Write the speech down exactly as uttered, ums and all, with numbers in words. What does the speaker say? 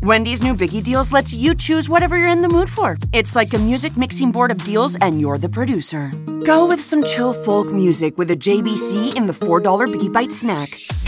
Wendy's new Biggie Deals lets you choose whatever you're in the mood for. It's like a music mixing board of deals, and you're the producer. Go with some chill folk music with a J B C in the four dollar Biggie Bite snack.